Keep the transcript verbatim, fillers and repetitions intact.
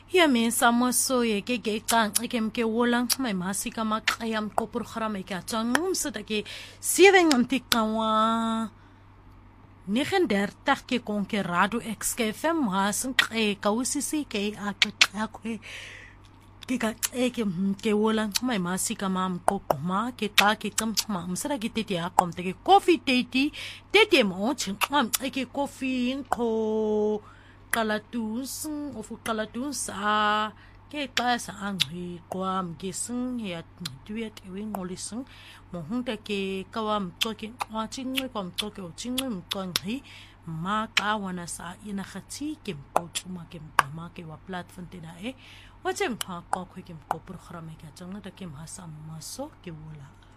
Ya me samoso ye ke ke kang ke ke wolang mai masika makayam ko programme ke atang so dat ke seven antikawa negendertig ke kon ke radio X K F M hasen ke kausisi ke akakwe ke ka ke ke wolang mai masika mam ko ma ke ka ke tam mam sara ke tete akom te ke coffee tete tete mo chin am ke coffee ko Kalatus of Kalatus a ke sa anghi kwam gising ya duet ewing olising mohung te ke kawam toke watching kwam toke oching kon hi ma ka wana sa ina khati ke ko chuma ke ma ke wa platform te na e wachem ha ko ko ke ko programme ke chang na ke ma sa maso ke wala